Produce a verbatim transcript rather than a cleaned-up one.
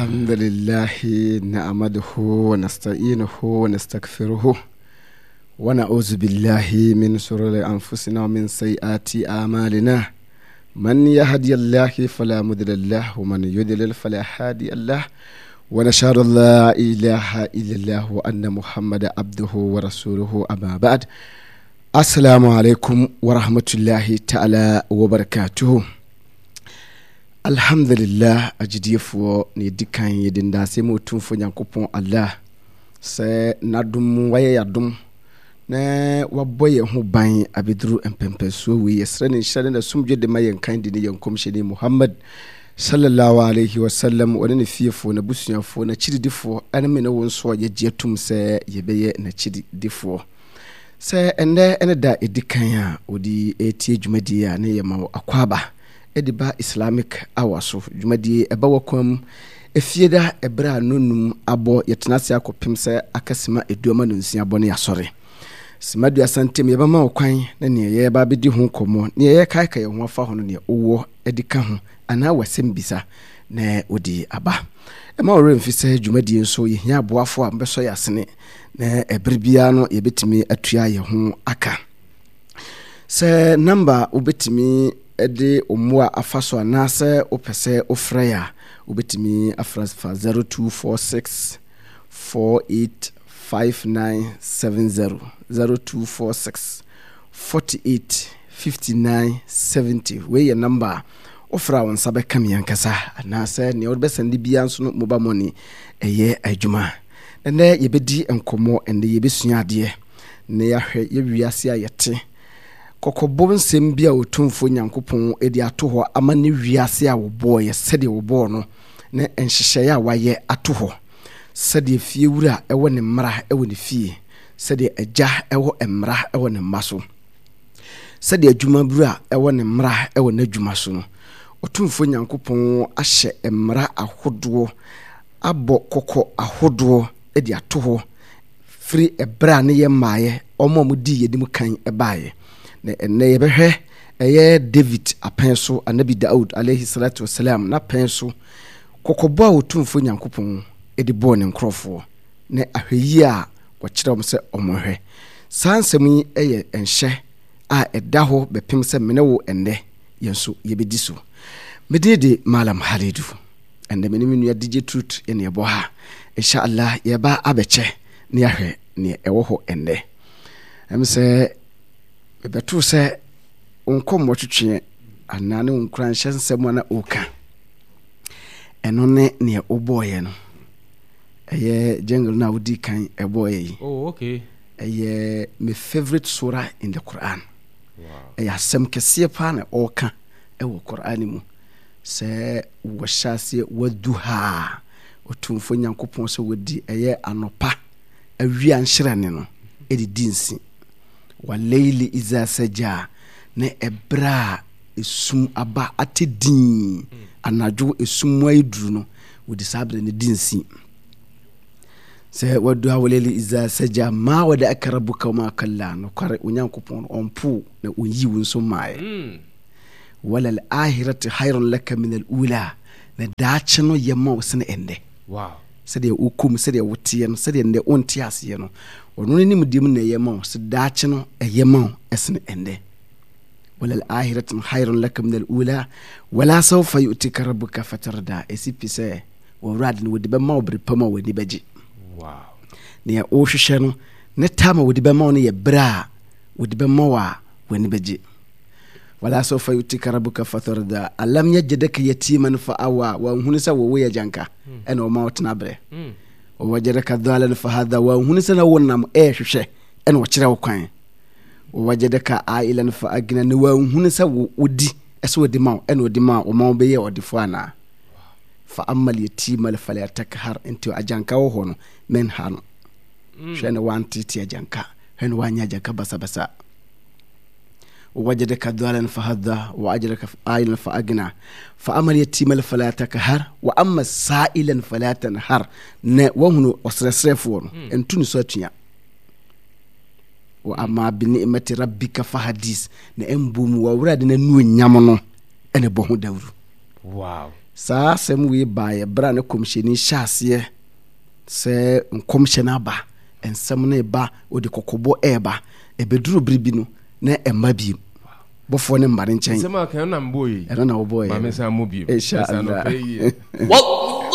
الحمد لله نعمده ونستعينه ونستغفره ونعوذ بالله من شرور أنفسنا ومن سيئات أعمالنا من يهدي الله فلا مضل له ومن يضلل فلا هادي له ونشهد أن لا إله إلا الله وأن محمد عبده ورسوله أما بعد السلام عليكم ورحمة الله تعالى وبركاته. Alhamdulillah ajidifo ni dikan yedinda se motumfo nyankopon Allah se nadum waye yadum na waboye ho ban abidru empempeso wi yesre ne hyade na sumdwe de mayen kan de ne yankomhye Muhammad sallallahu alaihi wasallam woni ne fiefo na busuafo na chididifo aneme ne wonso ye gietum se yebeye na chididifo se ende ene da edikan a odi etie dwumadi a ne yema akwaba ediba Islamic awaso dwumadi eba wakwam efieda ebra nonum abo yetenase akopim se akasima eduoma no nsia bone asore simadu asantem yeba ma okwan na ne ye ba bedi ho komo ne ye kai kai ho afa ho ne owo edika ho ana wasem bisa na odi aba ema ore mfise dwumadi nso ye hia aboafo a mbeso yasene na ebribia no yebetimi atua ye ho aka se number obetimi ede omwa afaso anase opese ofraya obetimi afrasfa zero two four six four eight five nine seven zero zero two four six four eight five nine seven zero we your number ofra won sabe kam yankasa anase ne odbesande bia nso no mobile money eye adwuma ene yebedi enkomo ene yebesua ade ne yahwe yewiase ayete kokobom nsem bia otumfo nyankopon edi ato ho ama ne wiase a wo boye sede wo bo no ne enhyehyɛ ya waye ato ho sede fie wura ewo ne mra ewo ne fie sede agya ewo emra ewo ne maso sede adwuma bura ewo ne mra ewo na adwuma so no otumfo nyankopon ahye emra ahodo abo koko ahodo edi ato ho free ebra ne ye maaye omo mo di yedim kan ebaaye ne ene yebehwe eye David apenso anabi Daud alayhi salatu wassalam na penso kokobo a otumfo nyankopon edi bone nkrofo ne ahweyi a wakira om se omohwe sansem yi eye enhye a eda ho bepem se mene wo ende yenso yebedi so medede malam halidu ende mene menu ya D J Truth ene yebo ha insha Allah yeba abeche ne ahwe ne ewo ho ende em se bebetu se onkom wotwetwe anane onkran hyensem na oka eno ne ne oboye no eye jungle na wudi kan eboye yi. Oh, okay. Eye my favorite surah in the Quran. Wow. Eye asem kese pa na oka ewo Quran mu se wo hyase waduha otumfo nyankopon se wodi eye anopa awia nhyerane no edi dinsi waleili iza saja ne ebra esum aba atedin mm. Anajo esum waidru no wodi sabre ne dinsi se wadu waleili iza saja ma wada akrabuka ma kalla no kware onyankopon onpu na onyi wonso maaye mm. wala al ahiratu khairun laka min al ula na daache no yema wosene ende. Wow. Sede ukum sede wotie no sede nde onti ase no ono ni mudim na yema se daache no yema esene ende wala al ahiratu khairun lakum min al ula wala sawfa yu'tika rabbuka fatarda esipise wo rad ni wodi be ma obri pama woni beji. Wow. Ne o hwehwe no ne tama wodi be ma no ye bra wodi be ma wa woni beji wala sawfa yu'tika rabbuka fatarda alam yajidaka yatiman fa awa wa hunisa wo ya janka ena o ma wotna bre mm. o wajadaka dhalan fa hadha wa hunisa na wonnam e hwehwe ena wo kire wo kwan o wajadaka ailan fa agna ne wa hunisa wodi eso wodi ma ena wodi ma o ma be ye odifo ana fa amal yatima fala yatakhar into ajanka wo hono men hano mm. shene wanti ti ajanka hen wanya janka basa basa ووجدك ضالا فهدى وأجرك عائلا فأغنى فأما اليتيم فلا تقهر وأما السائل فلا تنهر وهنا أسرسرفون أنتوني سوتيا وأما بنعمة ربك فحدث نأمبوم وورد ننو نيامونو أنا بوهو داورو. Wow. saa asɛm wei baa yɛ bra ne kɔmhyɛni hyɛaseɛ sɛ nkɔmhyɛ aba ensɛm ne ba odi kokobɔ eba ebeduru biribi no na ɛma biem bɔfoɔ ne mmare nkyɛn nsɛm aka na mboyi ɛno na wɔbɔɔ yɛ ma me sa mo biem inshallah. What